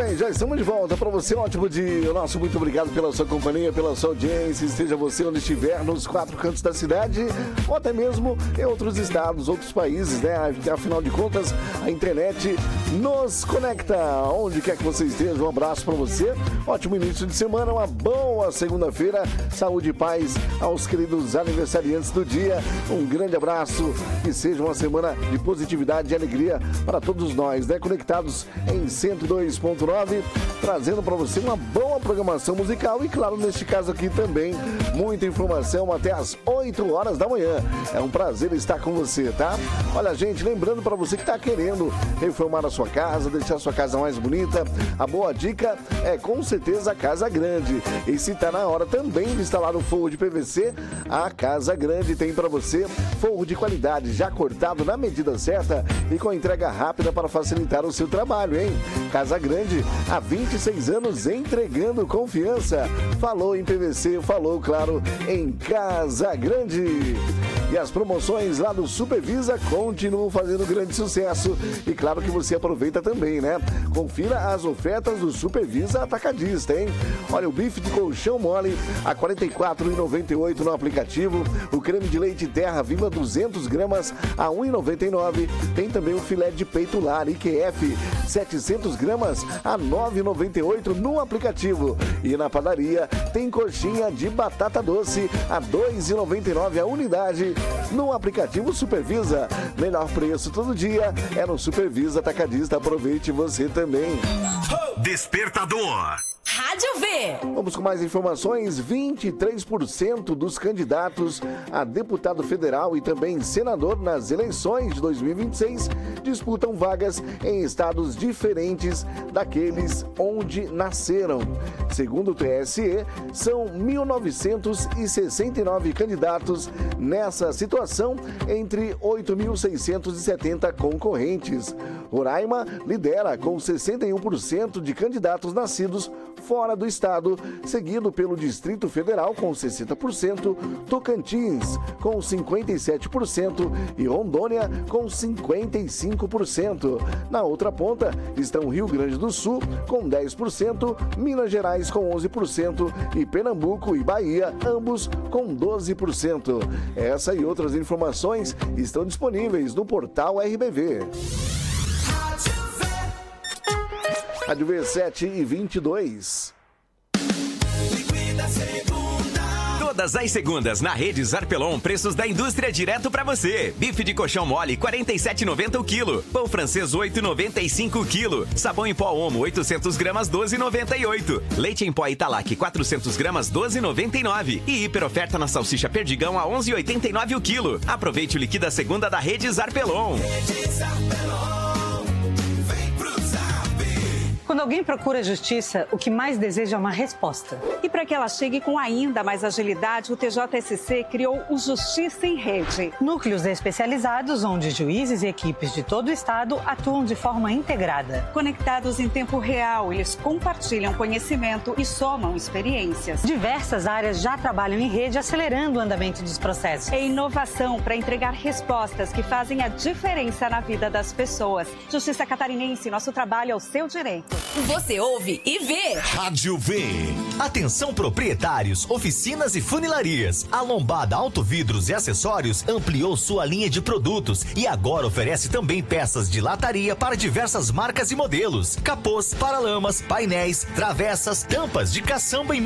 bem, já estamos de volta. Para você, um ótimo dia. Nosso muito obrigado pela sua companhia, pela sua audiência. Esteja você onde estiver, nos 4 cantos da cidade, ou até mesmo em outros estados, outros países, né? Afinal de contas, a internet nos conecta. Onde quer que você esteja, um abraço para você. Ótimo início de semana, uma boa segunda-feira. Saúde e paz aos queridos aniversariantes do dia. Um grande abraço. Que seja uma semana de positividade e alegria para todos nós, né? Conectados em 102.9, trazendo para você uma boa programação musical e, claro, neste caso aqui também, muita informação até às 8 horas da manhã. É um prazer estar com você, tá? Olha, gente, lembrando para você que está querendo reformar a sua casa, deixar a sua casa mais bonita, a boa dica é com certeza a Casa Grande. E se está na hora também de instalar o forro de PVC, a Casa Grande tem para você forro de qualidade, já cortado na medida certa e com entrega rápida para facilitar o seu trabalho, hein? Casa Grande, há 26 anos entregando confiança. Falou em PVC, falou, claro, em Casa Grande. E as promoções lá do Supervisa continuam fazendo grande sucesso. E claro que você aproveita também, né? Confira as ofertas do Supervisa Atacadista, hein? Olha, o bife de colchão mole a R$ 44,98 no aplicativo. O creme de leite Terra Viva 200 gramas a R$ 1,99. Tem também o filé de peito lar IQF 700 gramas a R$ 9,98 no aplicativo. E na padaria tem coxinha de batata doce a R$ 2,99 a unidade no aplicativo Supervisa. Melhor preço todo dia é no Supervisa Atacadista. Aproveite você também. Despertador. Rádio V. Vamos com mais informações. 23% dos candidatos a deputado federal e também senador nas eleições de 2026 disputam vagas em estados diferentes daqueles onde nasceram. Segundo o TSE, são 1.969 candidatos nessa situação entre 8.670 concorrentes. Roraima lidera com 61% de candidatos nascidos fora do estado, seguido pelo Distrito Federal com 60%, Tocantins com 57% e Rondônia com 55%. Na outra ponta estão Rio Grande do Sul com 10%, Minas Gerais com 11% e Pernambuco e Bahia, ambos com 12%. Essa e outras informações estão disponíveis no portal RBV. Rádio V7:22. Todas as segundas na rede Zarpelon, preços da indústria direto pra você. Bife de colchão mole, R$ 47,90 o quilo. Pão francês, R$ 8,95 o quilo. Sabão em pó Omo, 800 gramas, R$ 12,98. Leite em pó Italac, 400 gramas, R$ 12,99. E hiper oferta na salsicha Perdigão a R$ 11,89 o quilo. Aproveite o liquida segunda da rede Zarpelon. Quando alguém procura justiça, o que mais deseja é uma resposta. E para que ela chegue com ainda mais agilidade, o TJSC criou o Justiça em Rede. Núcleos especializados onde juízes e equipes de todo o estado atuam de forma integrada. Conectados em tempo real, eles compartilham conhecimento e somam experiências. Diversas áreas já trabalham em rede, acelerando o andamento dos processos. É inovação para entregar respostas que fazem a diferença na vida das pessoas. Justiça Catarinense, nosso trabalho é o seu direito. Você ouve e vê. Rádio V. Atenção proprietários, oficinas e funilarias. A Lombada Autovidros e Acessórios ampliou sua linha de produtos e agora oferece também peças de lataria para diversas marcas e modelos. Capôs, paralamas, painéis, travessas, tampas de caçamba e